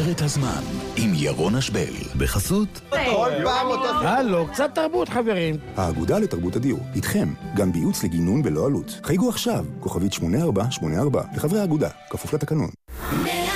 מנהרת הזמן עם ירון אשבל. בחסות כל פעם אותו... הלו, קצת תרבות חברים. האגודה לתרבות הדיור, איתכם, גם בייעוץ לגינון בלא עלות. חייגו עכשיו, כוכבית 8484, לחברי האגודה, כפוף לתקנון.